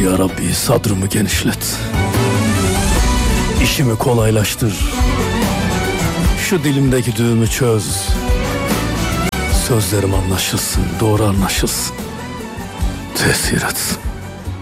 Ya Rabbi sadrımı genişlet. İşimi kolaylaştır. Şu dilimdeki düğümü çöz. Sözlerim anlaşılsın, doğru anlaşılsın. Tesir etsin.